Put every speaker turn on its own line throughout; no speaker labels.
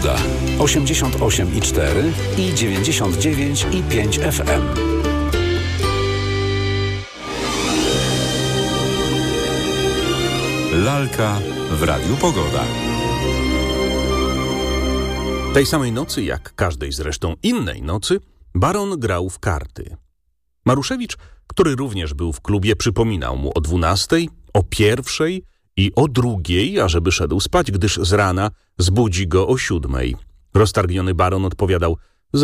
Pogoda. 88,4 i 99,5 FM.
Lalka w Radiu Pogoda.
Tej samej nocy, jak każdej zresztą innej nocy, baron grał w karty. Maruszewicz, który również był w klubie, przypominał mu o 12:00, o 1:00 i o 2:00, ażeby szedł spać, gdyż z rana zbudzi go o 7:00. Roztargniony baron odpowiadał: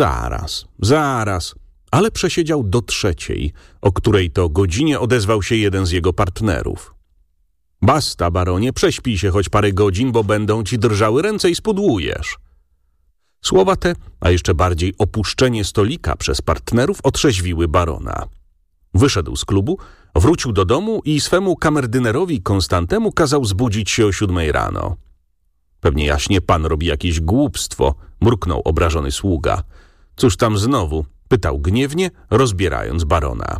zaraz, ale przesiedział do 3:00, o której to godzinie odezwał się jeden z jego partnerów. Basta, baronie, prześpij się choć parę godzin, bo będą ci drżały ręce i spudłujesz. Słowa te, a jeszcze bardziej opuszczenie stolika przez partnerów otrzeźwiły barona. Wyszedł z klubu, wrócił do domu i swemu kamerdynerowi Konstantemu kazał zbudzić się o 7:00 rano. Pewnie jaśnie pan robi jakieś głupstwo, mruknął obrażony sługa. Cóż tam znowu? Pytał gniewnie, rozbierając barona.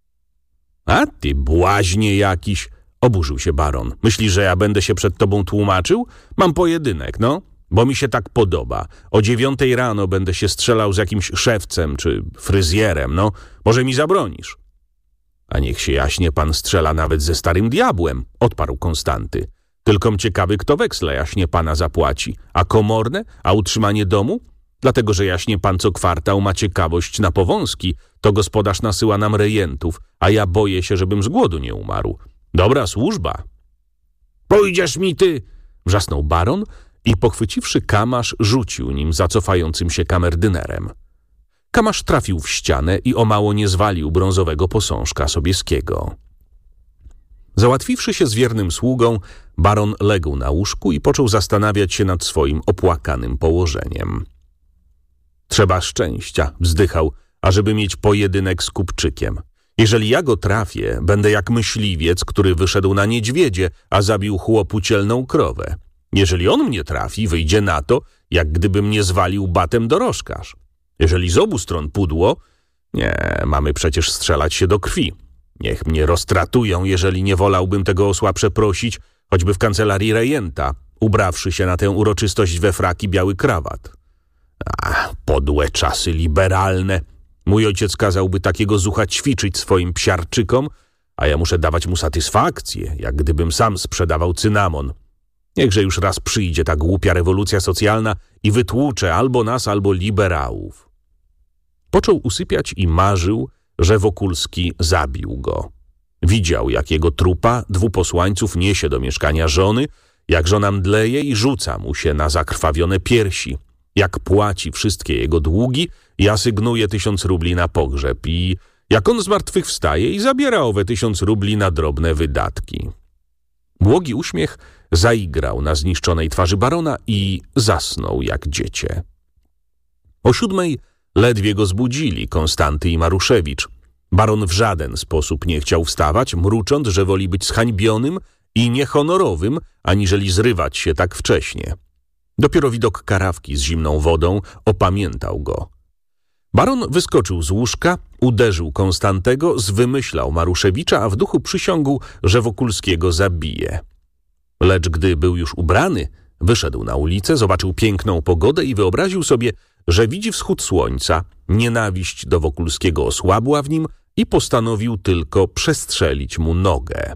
A ty błaźnie jakiś, oburzył się baron. Myślisz, że ja będę się przed tobą tłumaczył? Mam pojedynek, no, bo mi się tak podoba. O 9:00 rano będę się strzelał z jakimś szewcem czy fryzjerem, no, może mi zabronisz? A niech się jaśnie pan strzela nawet ze starym diabłem, odparł Konstanty. Tylkom ciekawy, kto weksle jaśnie pana zapłaci, a komorne, a utrzymanie domu? Dlatego, że jaśnie pan co kwartał ma ciekawość na powązki, to gospodarz nasyła nam rejentów, a ja boję się, żebym z głodu nie umarł. Dobra służba. Pójdziesz mi ty, wrzasnął baron i pochwyciwszy kamasz, rzucił nim zacofającym się kamerdynerem. Kamasz trafił w ścianę i o mało nie zwalił brązowego posążka Sobieskiego. Załatwiwszy się z wiernym sługą, baron legł na łóżku i począł zastanawiać się nad swoim opłakanym położeniem. Trzeba szczęścia, wzdychał, ażeby mieć pojedynek z Kupczykiem. Jeżeli ja go trafię, będę jak myśliwiec, który wyszedł na niedźwiedzie, a zabił chłopucielną krowę. Jeżeli on mnie trafi, wyjdzie na to, jak gdyby mnie zwalił batem dorożkarz. Jeżeli z obu stron pudło, nie, mamy przecież strzelać się do krwi. Niech mnie roztratują, jeżeli nie wolałbym tego osła przeprosić, choćby w kancelarii rejenta, ubrawszy się na tę uroczystość we frak i biały krawat. Podłe czasy liberalne. Mój ojciec kazałby takiego zucha ćwiczyć swoim psiarczykom, a ja muszę dawać mu satysfakcję, jak gdybym sam sprzedawał cynamon. Niechże już raz przyjdzie ta głupia rewolucja socjalna i wytłucze albo nas, albo liberałów. Począł usypiać i marzył, że Wokulski zabił go. Widział, jak jego trupa 2 posłańców niesie do mieszkania żony, jak żona mdleje i rzuca mu się na zakrwawione piersi, jak płaci wszystkie jego długi i asygnuje 1000 rubli na pogrzeb i jak on zmartwychwstaje i zabiera owe 1000 rubli na drobne wydatki. Błogi uśmiech zaigrał na zniszczonej twarzy barona i zasnął jak dziecię. O 7:00 ledwie go zbudzili Konstanty i Maruszewicz. Baron w żaden sposób nie chciał wstawać, mrucząc, że woli być zhańbionym i niehonorowym, aniżeli zrywać się tak wcześnie. Dopiero widok karawki z zimną wodą opamiętał go. Baron wyskoczył z łóżka, uderzył Konstantego, zwymyślał Maruszewicza, a w duchu przysiągł, że Wokulskiego zabije. Lecz gdy był już ubrany, wyszedł na ulicę, zobaczył piękną pogodę i wyobraził sobie, że widzi wschód słońca, nienawiść do Wokulskiego osłabła w nim i postanowił tylko przestrzelić mu nogę.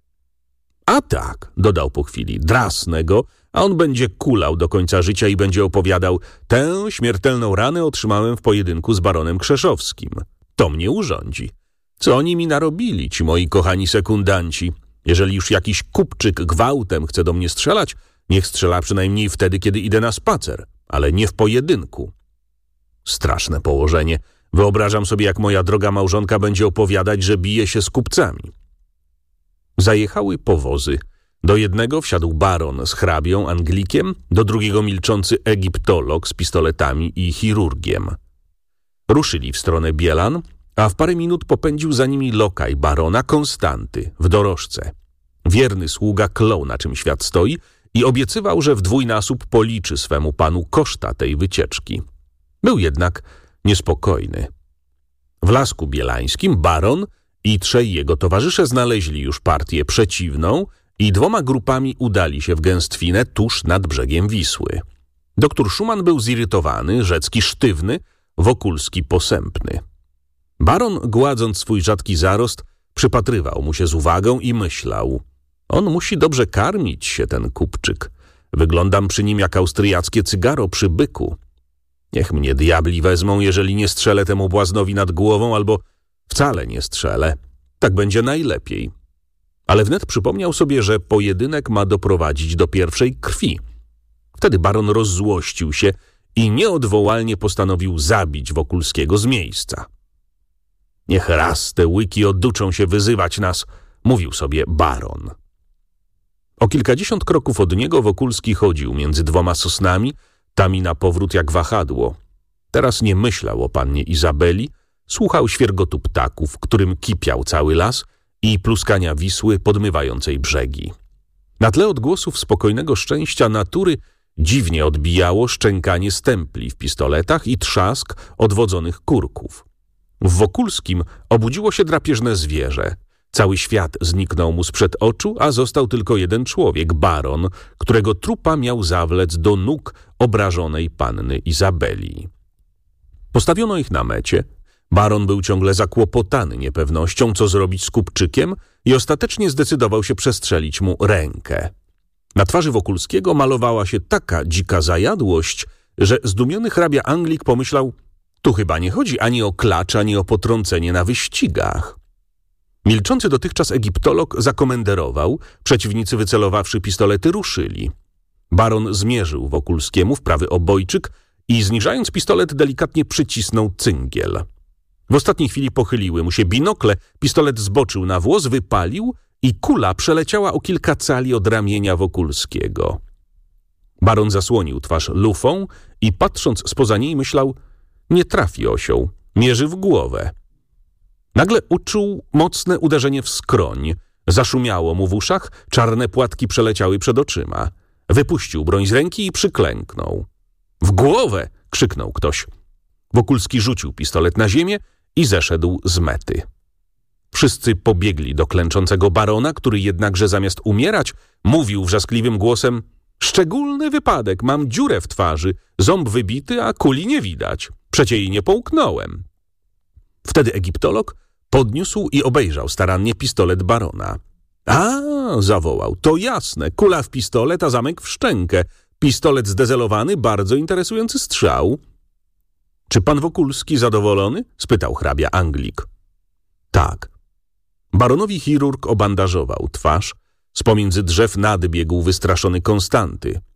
A tak, dodał po chwili, drasnę go, a on będzie kulał do końca życia i będzie opowiadał: tę śmiertelną ranę otrzymałem w pojedynku z baronem Krzeszowskim. To mnie urządzi. Co oni mi narobili, ci moi kochani sekundanci? Jeżeli już jakiś kupczyk gwałtem chce do mnie strzelać, niech strzela przynajmniej wtedy, kiedy idę na spacer, ale nie w pojedynku. Straszne położenie. Wyobrażam sobie, jak moja droga małżonka będzie opowiadać, że bije się z kupcami. Zajechały powozy. Do jednego wsiadł baron z hrabią Anglikiem, do drugiego milczący egiptolog z pistoletami i chirurgiem. Ruszyli w stronę Bielan, a w parę minut popędził za nimi lokaj barona Konstanty w dorożce. Wierny sługa klął, na czym świat stoi i obiecywał, że w dwójnasób policzy swemu panu koszta tej wycieczki. Był jednak niespokojny. W Lasku Bielańskim baron i 3 jego towarzysze znaleźli już partię przeciwną i 2 grupami udali się w gęstwinę tuż nad brzegiem Wisły. Doktor Szuman był zirytowany, Rzecki sztywny, Wokulski posępny. Baron, gładząc swój rzadki zarost, przypatrywał mu się z uwagą i myślał: on musi dobrze karmić się, ten kupczyk. Wyglądam przy nim jak austriackie cygaro przy byku. Niech mnie diabli wezmą, jeżeli nie strzelę temu błaznowi nad głową, albo wcale nie strzelę. Tak będzie najlepiej. Ale wnet przypomniał sobie, że pojedynek ma doprowadzić do pierwszej krwi. Wtedy baron rozzłościł się i nieodwołalnie postanowił zabić Wokulskiego z miejsca. Niech raz te łyki oduczą się wyzywać nas, mówił sobie baron. O kilkadziesiąt kroków od niego Wokulski chodził między dwoma sosnami, tami na powrót jak wahadło. Teraz nie myślał o pannie Izabeli, słuchał świergotu ptaków, którym kipiał cały las, i pluskania Wisły podmywającej brzegi. Na tle odgłosów spokojnego szczęścia natury dziwnie odbijało szczękanie stempli w pistoletach i trzask odwodzonych kurków. W Wokulskim obudziło się drapieżne zwierzę. Cały świat zniknął mu sprzed oczu, a został tylko jeden człowiek, baron, którego trupa miał zawlec do nóg obrażonej panny Izabeli. Postawiono ich na mecie. Baron był ciągle zakłopotany niepewnością, co zrobić z kupczykiem, i ostatecznie zdecydował się przestrzelić mu rękę. Na twarzy Wokulskiego malowała się taka dzika zajadłość, że zdumiony hrabia Anglik pomyślał: tu chyba nie chodzi ani o klacz, ani o potrącenie na wyścigach. Milczący dotychczas egiptolog zakomenderował, przeciwnicy wycelowawszy pistolety ruszyli. Baron zmierzył Wokulskiemu w prawy obojczyk i zniżając pistolet delikatnie przycisnął cyngiel. W ostatniej chwili pochyliły mu się binokle, pistolet zboczył na włos, wypalił i kula przeleciała o kilka cali od ramienia Wokulskiego. Baron zasłonił twarz lufą i patrząc spoza niej myślał: nie trafi osioł, mierzy w głowę. Nagle uczuł mocne uderzenie w skroń. Zaszumiało mu w uszach, czarne płatki przeleciały przed oczyma. Wypuścił broń z ręki i przyklęknął. W głowę! Krzyknął ktoś. Wokulski rzucił pistolet na ziemię i zeszedł z mety. Wszyscy pobiegli do klęczącego barona, który jednakże zamiast umierać, mówił wrzaskliwym głosem: szczególny wypadek, mam dziurę w twarzy, ząb wybity, a kuli nie widać. Przecie jej nie połknąłem. Wtedy egiptolog podniósł i obejrzał starannie pistolet barona. A, zawołał, to jasne, kula w pistolet, a zamek w szczękę. Pistolet zdezelowany, bardzo interesujący strzał. Czy pan Wokulski zadowolony? Spytał hrabia Anglik. Tak. Baronowi chirurg obandażował twarz. Z pomiędzy drzew nadbiegł wystraszony Konstanty.